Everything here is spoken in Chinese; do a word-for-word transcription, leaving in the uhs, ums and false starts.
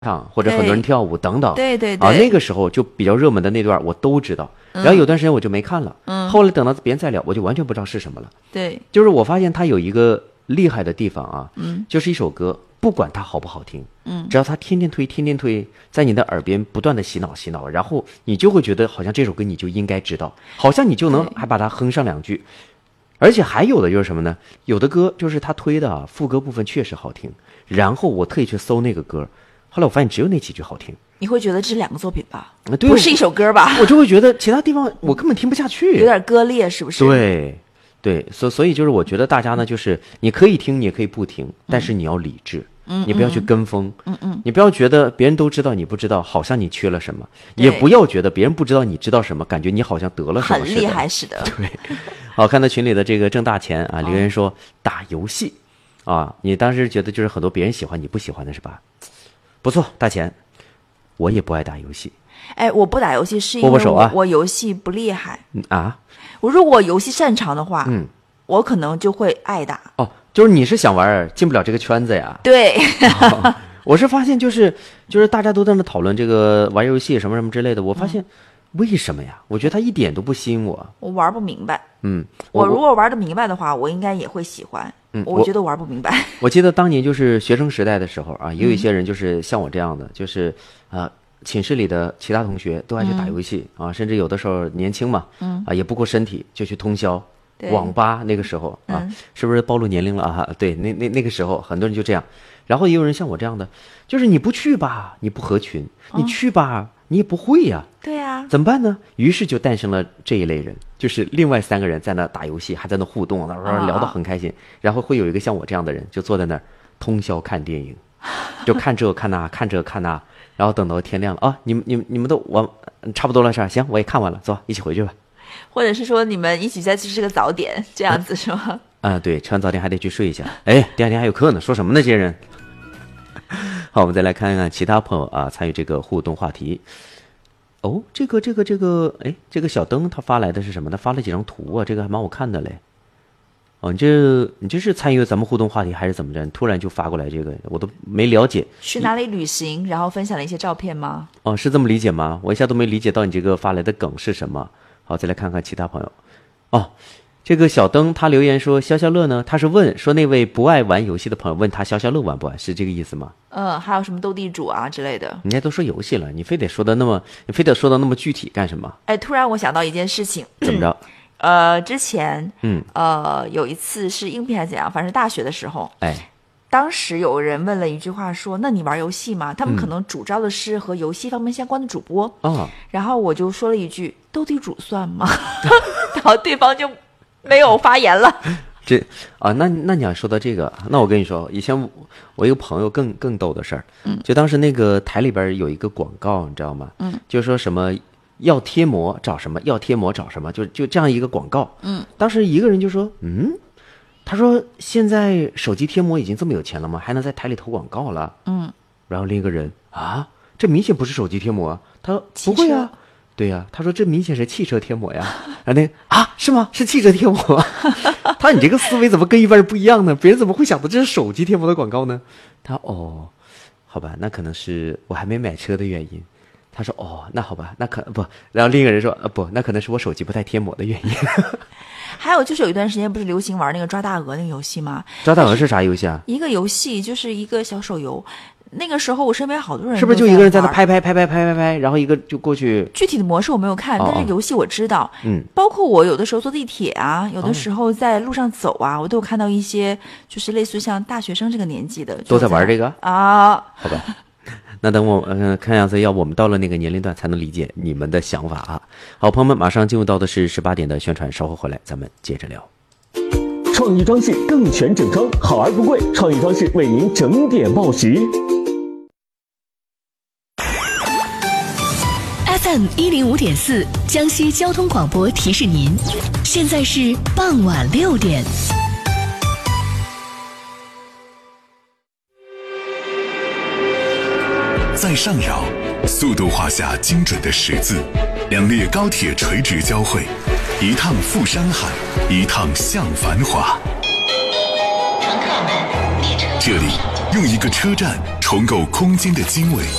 唱或者很多人跳舞等等， 对对对啊，那个时候就比较热门的那段我都知道，然后有段时间我就没看了，嗯，后来等到别人再聊，我就完全不知道是什么了。 对， 就是我发现它有一个厉害的地方啊，嗯，就是一首歌，不管它好不好听，嗯，只要它天天推，天天推，在你的耳边不断的洗脑洗脑，然后你就会觉得好像这首歌你就应该知道，好像你就能还把它哼上两句。而且还有的就是什么呢？有的歌就是他推的啊，副歌部分确实好听，然后我特意去搜那个歌。后来我发现只有那几句好听， 你会觉得这是两个作品吧？ 啊，对， 不是一首歌吧？ 我就会觉得其他地方我根本听不下去， 有点割裂，是不是？ 对，对，所所以就是我觉得大家呢，就是你可以听，你也可以不听，但是你要理智，嗯，你不要去跟风，嗯嗯，你不要觉得别人都知道你不知道，好像你缺了什么，也不要觉得别人不知道你知道什么，感觉你好像得了什么， 很厉害似的。 对，好，看到群里的这个挣大钱啊，留言说、哦、打游戏，啊，你当时觉得就是很多别人喜欢你不喜欢的是吧？不错，大钱，我也不爱打游戏。 哎，我不打游戏是因为 我, 握握手、啊、 我游戏不厉害、 嗯、啊。 我如果游戏擅长的话， 嗯， 我可能就会爱打。 哦，就是你是想玩进不了这个圈子呀？ 对。 哦、我是发现就是就是大家都在那讨论这个玩游戏什么什么之类的，我发现、嗯、为什么呀？我觉得它一点都不吸引我。 我玩不明白。 嗯， 我, 我如果玩得明白的话，我应该也会喜欢。 嗯， 我觉得玩不明白。 我, 我记得当年就是学生时代的时候啊，也有一些人就是像我这样的，嗯、就是啊、呃，寝室里的其他同学都爱去打游戏、嗯、啊，甚至有的时候年轻嘛，嗯啊，也不顾身体就去通宵网吧。那个时候啊、嗯，是不是暴露年龄了啊？对，那那那个时候很多人就这样，然后也有人像我这样的，就是你不去吧，你不合群；你去吧。嗯，你也不会呀、啊， 对呀、啊， 怎么办呢？于是就诞生了这一类人，就是另外三个人在那打游戏，还在那互动，那聊得很开心。然后会有一个像我这样的人，就坐在那儿通宵看电影，就看这看那，看这看那，然后等到天亮了啊，你们你们你们都我差不多了是吧？行，我也看完了，走，一起回去吧。 或者是说你们一起再去吃个早点，这样子是吗？ 啊、呃，对，吃完早点还得去睡一下。哎，第二天还有课呢，说什么呢？这些人。好，我们再来看看其他朋友啊参与这个互动话题。哦，这个这个这个，哎，这个小灯他发来的是什么？他发了几张图啊，这个还蛮好看的嘞。哦，你这你这是参与咱们互动话题还是怎么着？你突然就发过来这个，我都没了解。 去哪里旅行，然后分享了一些照片吗？ 哦，是这么理解吗？我一下都没理解到你这个发来的梗是什么。好，再来看看其他朋友。哦。这个小灯他留言说消消乐呢，他是问说那位不爱玩游戏的朋友问他消消乐玩不玩，是这个意思吗？ 嗯，还有什么斗地主啊之类的。 人家都说游戏了，你非得说的那么你非得说的那么具体干什么？ 哎，突然我想到一件事情。 怎么着？ 呃，之前嗯呃有一次是应聘还是怎样，反正大学的时候， 哎， 当时有人问了一句话说，那你玩游戏吗？他们可能主招的是和游戏方面相关的主播。 哦、嗯， 然后我就说了一句斗地主算吗？然后对方就没有发言了。 这啊，那那你要说到这个，那我跟你说，以前我，我一个朋友更更逗的事儿，嗯，就当时那个台里边有一个广告，你知道吗？嗯，就说什么要贴膜找什么，要贴膜找什么，就就这样一个广告。嗯，当时一个人就说，嗯，他说现在手机贴膜已经这么有钱了吗？还能在台里投广告了？嗯，然后另一个人啊，这明显不是手机贴膜，他说不会啊。对呀、啊，他说这明显是汽车贴膜呀，然后那啊是吗？是汽车贴膜？他说你这个思维怎么跟一般人不一样呢？别人怎么会想到这是手机贴膜的广告呢？他哦，好吧，那可能是我还没买车的原因。他说哦，那好吧，那可不。然后另一个人说呃不，那可能是我手机不太贴膜的原因。 还有就是有一段时间不是流行玩那个抓大鹅那个游戏吗？ 抓大鹅是啥游戏啊？ 一个游戏就是一个小手游。那个时候我身边好多人， 是不是就一个人在那拍拍拍拍拍拍拍，然后一个就过去？ 具体的模式我没有看， 哦、 但是游戏我知道。 嗯， 包括我有的时候坐地铁啊，有的时候在路上走啊，哦、我都有看到一些就是类似像大学生这个年纪的都在玩这个啊。 好吧，那等我呃看样子要我们到了那个年龄段才能理解你们的想法啊。好，朋友们，马上进入到的是十八点的宣传，稍后回来咱们接着聊。 创意装饰更全整装，好而不贵，创意装饰为您整点报时。 F M 一零五点四，江西交通广播提示您，现在是傍晚六点。 在上饶，速度画下精准的十字，两列高铁垂直交汇，一趟赴山海，一趟向繁华。这里用一个车站重构空间的经纬。